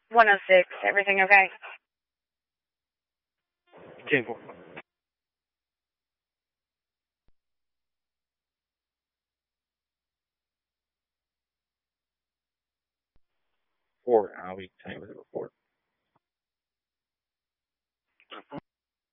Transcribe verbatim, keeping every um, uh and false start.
one oh six. Everything okay? ten four. Four. I'll be saying with the report.